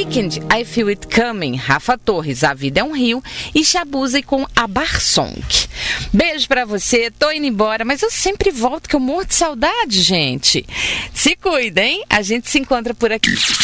Weekend, I Feel It Coming, Rafa Torres, A Vida é um Rio, e Shabuzi com A Bar Song. Beijo pra você, tô indo embora, mas eu sempre volto que eu morro de saudade, gente. Se cuida, hein? A gente se encontra por aqui.